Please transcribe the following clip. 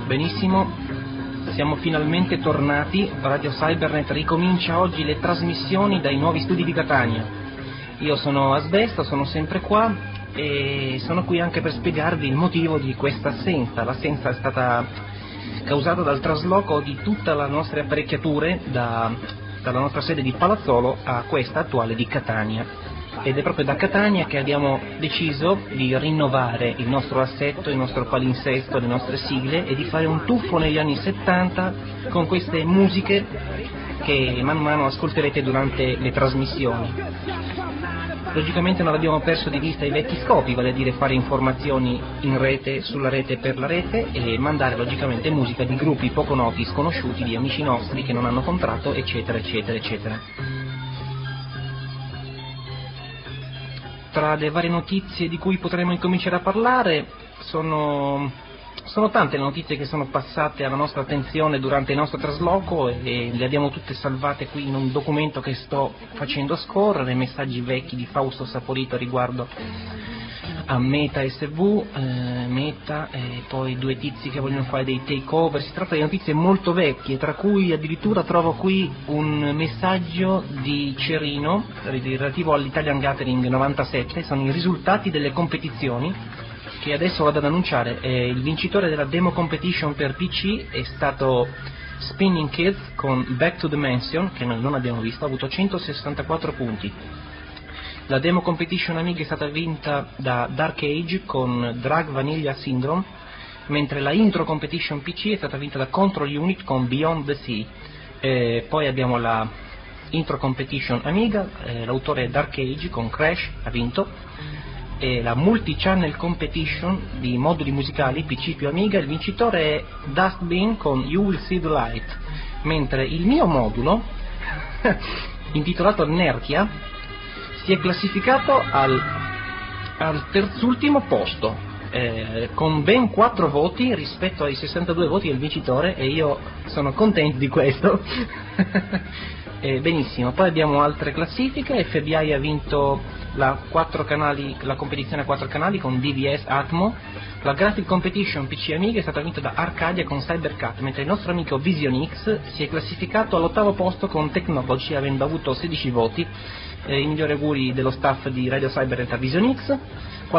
Benissimo, siamo finalmente tornati. Radio Cybernet ricomincia oggi le trasmissioni dai nuovi studi di Catania. Io sono Asbesto, sono sempre qua e sono qui anche per spiegarvi il motivo di questa assenza. L'assenza è stata causata dal trasloco di tutte le nostre apparecchiature dalla nostra sede di Palazzolo a questa attuale di Catania. Ed è proprio da Catania che abbiamo deciso di rinnovare il nostro assetto, il nostro palinsesto, le nostre sigle e di fare un tuffo negli anni 70 con queste musiche che man mano ascolterete durante le trasmissioni. Logicamente non abbiamo perso di vista i vecchi scopi, vale a dire fare informazioni in rete, sulla rete, per la rete e mandare logicamente musica di gruppi poco noti, sconosciuti, di amici nostri che non hanno contratto, eccetera, eccetera, eccetera. Tra le varie notizie di cui potremo incominciare a parlare sono tante le notizie che sono passate alla nostra attenzione durante il nostro trasloco e le abbiamo tutte salvate qui in un documento che sto facendo scorrere, messaggi vecchi di Fausto Saporito riguardo a Meta SV, Meta e poi due tizi che vogliono fare dei takeover. Si tratta di notizie molto vecchie, tra cui addirittura trovo qui un messaggio di Cerino relativo all'Italian Gathering 97, sono i risultati delle competizioni che adesso vado ad annunciare. Il vincitore della demo competition per PC è stato Spinning Kids con Back to the Mansion, che noi non abbiamo visto, ha avuto 164 punti. La demo competition Amiga è stata vinta da Dark Age con Drag Vanilla Syndrome, mentre la intro competition PC è stata vinta da Control Unit con Beyond the Sea. Poi abbiamo la intro competition Amiga, l'autore è Dark Age con Crash, ha vinto, e la multi-channel competition di moduli musicali PC più Amiga, il vincitore è Dustbin con You Will See the Light, mentre il mio modulo, intitolato Nerchia, si è classificato al terzultimo posto, con ben 4 voti rispetto ai 62 voti del vincitore, e io sono contento di questo. Benissimo, poi abbiamo altre classifiche. FBI ha vinto la competizione a 4 canali con DVS Atmo. La Graphic Competition PC Amiga è stata vinta da Arcadia con Cybercat, mentre il nostro amico Vision X si è classificato all'8° posto con Technology, avendo avuto 16 voti. I migliori auguri dello staff di Radio Cybernet a Vision X.